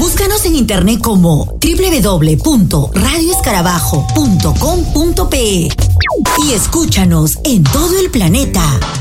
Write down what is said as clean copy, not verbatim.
Búscanos en internet como www.radioescarabajo.com.pe y escúchanos en todo el planeta.